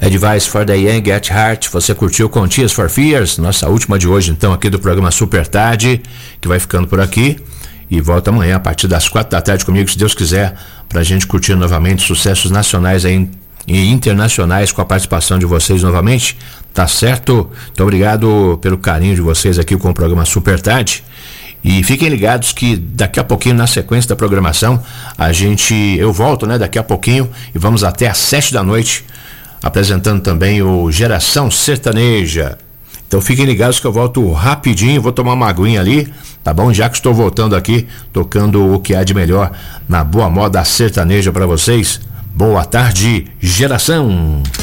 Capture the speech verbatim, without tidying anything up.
Advice for the Young at Heart. Você curtiu com Tears for Fears, nossa última de hoje então aqui do programa Super Tarde, que vai ficando por aqui e volta amanhã a partir das quatro da tarde comigo, se Deus quiser, pra gente curtir novamente sucessos nacionais aí, e internacionais com a participação de vocês novamente, tá certo? Muito obrigado pelo carinho de vocês aqui com o programa Super Tarde. E fiquem ligados que daqui a pouquinho, na sequência da programação, a gente, eu volto, né, daqui a pouquinho e vamos até às sete da noite, apresentando também o Geração Sertaneja. Então fiquem ligados que eu volto rapidinho, vou tomar uma aguinha ali, tá bom? Já que estou voltando aqui, tocando o que há de melhor na boa moda sertaneja para vocês. Boa tarde, geração!